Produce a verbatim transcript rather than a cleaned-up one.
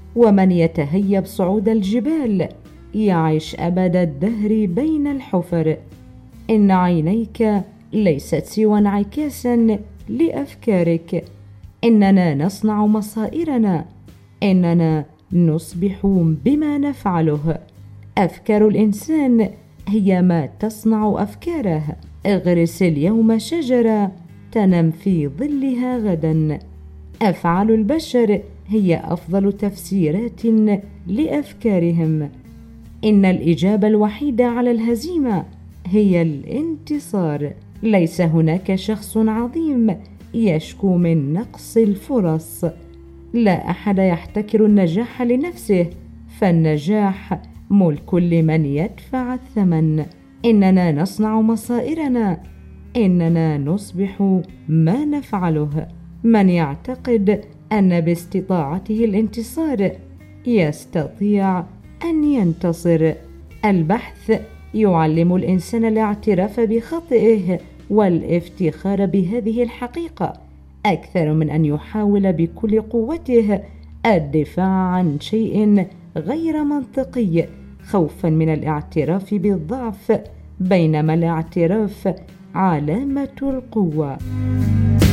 ومن يتهيب صعود الجبال يعيش أبد الدهر بين الحفر. إن عينيك ليست سوى انعكاسا لأفكارك. إننا نصنع مصائرنا، إننا نصبح بما نفعله. أفكار الإنسان هي ما تصنع أفكاره. اغرس اليوم شجرة تنم في ظلها غدا. أفعال البشر هي أفضل تفسيرات لأفكارهم. إن الإجابة الوحيدة على الهزيمة هي الانتصار. ليس هناك شخص عظيم يشكو من نقص الفرص. لا أحد يحتكر النجاح لنفسه، فالنجاح ملك لمن يدفع الثمن. إننا نصنع مصائرنا، إننا نصبح ما نفعله. من يعتقد أن باستطاعته الانتصار يستطيع أن ينتصر. البحث يعلم الإنسان الاعتراف بخطئه والافتخار بهذه الحقيقة أكثر من أن يحاول بكل قوته الدفاع عن شيء غير منطقي خوفا من الاعتراف بالضعف، بينما الاعتراف علامة القوة.